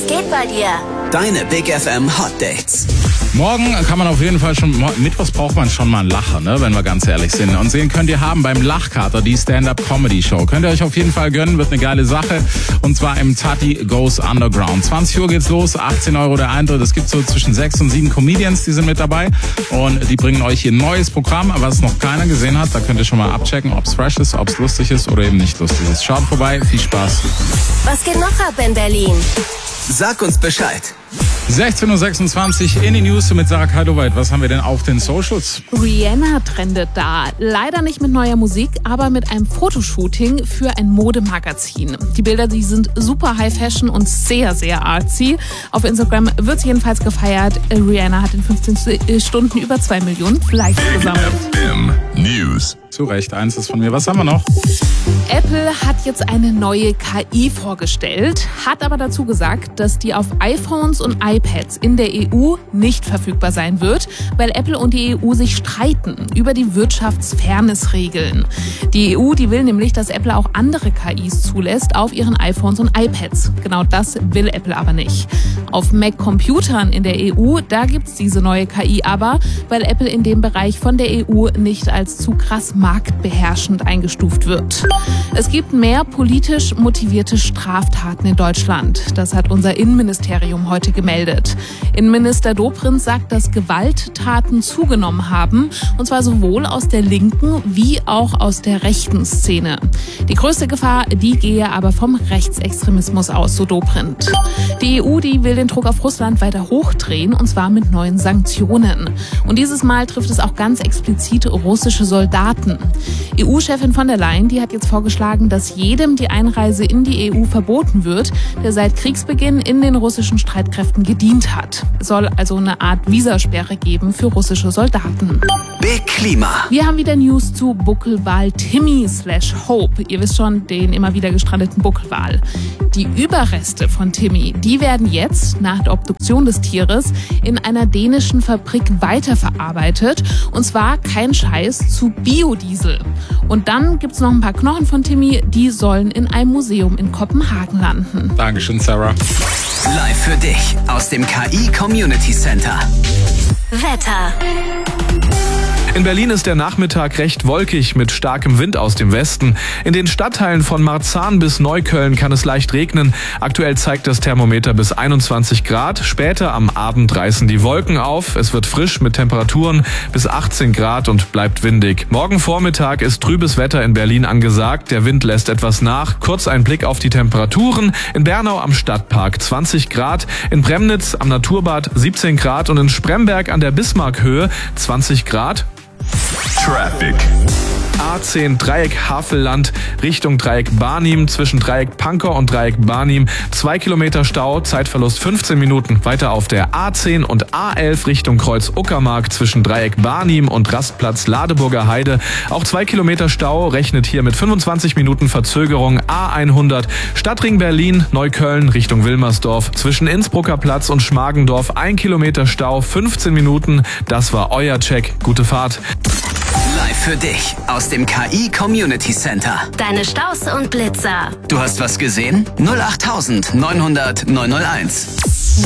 geht bei dir? Deine Big FM Hot Dates. Morgen kann man auf jeden Fall mittwochs braucht man schon mal einen Lacher, ne, wenn wir ganz ehrlich sind. Und den könnt ihr haben beim Lachkater, die Stand-Up-Comedy-Show. Könnt ihr euch auf jeden Fall gönnen, wird eine geile Sache. Und zwar im Tati Goes Underground. 20 Uhr geht's los, 18 € der Eintritt. Es gibt so zwischen 6 und 7 Comedians, die sind mit dabei. Und die bringen euch hier ein neues Programm, was noch keiner gesehen hat. Da könnt ihr schon mal abchecken, ob's fresh ist, ob's lustig ist oder eben nicht lustig ist. Schaut vorbei, viel Spaß. Was geht noch ab in Berlin? Sag uns Bescheid. 16.26 Uhr in die News mit Sarah Kaldoweit. Was haben wir denn auf den Socials? Rihanna trendet da. Leider nicht mit neuer Musik, aber mit einem Fotoshooting für ein Modemagazin. Die Bilder, die sind super High Fashion und sehr, sehr artsy. Auf Instagram wird es jedenfalls gefeiert. Rihanna hat in 15 Stunden über 2 Millionen Likes gesammelt. News. Zu Recht, eins ist von mir. Was haben wir noch? Apple hat jetzt eine neue KI vorgestellt, hat aber dazu gesagt, dass die auf iPhones und iPads in der EU nicht verfügbar sein wird, weil Apple und die EU sich streiten über die Wirtschaftsfairness-Regeln. Die EU, die will nämlich, dass Apple auch andere KIs zulässt auf ihren iPhones und iPads. Genau das will Apple aber nicht. Auf Mac-Computern in der EU, da gibt's diese neue KI aber, weil Apple in dem Bereich von der EU nicht als zu krass marktbeherrschend eingestuft wird. Es gibt mehr politisch motivierte Straftaten in Deutschland. Das hat unser Innenministerium heute gemeldet. Innenminister Dobrindt sagt, dass Gewalttaten zugenommen haben, und zwar sowohl aus der linken wie auch aus der rechten Szene. Die größte Gefahr, die gehe aber vom Rechtsextremismus aus, so Dobrindt. Die EU, die will den Druck auf Russland weiter hochdrehen, und zwar mit neuen Sanktionen. Und dieses Mal trifft es auch ganz explizit russische Soldaten. EU-Chefin von der Leyen, die hat jetzt vorgeschlagen, dass jedem die Einreise in die EU verboten wird, der seit Kriegsbeginn in den russischen Streitkräften gedient hat. Es soll also eine Art Visasperre geben für russische Soldaten. Big Klima. Wir haben wieder News zu Buckelwal Timmy /Hope. Ihr wisst schon, den immer wieder gestrandeten Buckelwal. Die Überreste von Timmy, die werden jetzt nach der Obduktion des Tieres in einer dänischen Fabrik weiterverarbeitet. Und zwar, kein Scheiß, zu Biodiesel. Und dann gibt's noch ein paar Knochen von Timmy, die sollen in einem Museum in Kopenhagen landen. Dankeschön, Sarah. Live für dich aus dem KI Community Center. Wetter. In Berlin ist der Nachmittag recht wolkig mit starkem Wind aus dem Westen. In den Stadtteilen von Marzahn bis Neukölln kann es leicht regnen. Aktuell zeigt das Thermometer bis 21 Grad. Später am Abend reißen die Wolken auf. Es wird frisch mit Temperaturen bis 18 Grad und bleibt windig. Morgen Vormittag ist trübes Wetter in Berlin angesagt. Der Wind lässt etwas nach. Kurz ein Blick auf die Temperaturen. In Bernau am Stadtpark 20 Grad. In Premnitz am Naturbad 17 Grad und in Spremberg an der Bismarckhöhe 20 Grad. Traffic. A10 Dreieck Havelland Richtung Dreieck Barnim, zwischen Dreieck Pankow und Dreieck Barnim 2 Kilometer Stau, Zeitverlust 15 Minuten. Weiter auf der A10 und A11 Richtung Kreuz Uckermark zwischen Dreieck Barnim und Rastplatz Ladeburger Heide. Auch 2 Kilometer Stau, rechnet hier mit 25 Minuten Verzögerung. A100 Stadtring Berlin, Neukölln Richtung Wilmersdorf zwischen Innsbrucker Platz und Schmargendorf 1 Kilometer Stau, 15 Minuten. Das war euer Check. Gute Fahrt. Live für dich aus dem KI Community Center. Deine Staus und Blitzer. Du hast was gesehen? 08900 901.